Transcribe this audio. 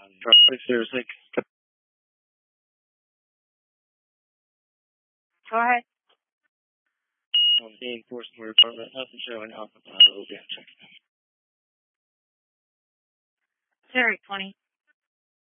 606. Go ahead. The enforcement department, nothing showing Alpha Bravo. We'll be on check. Terry 20.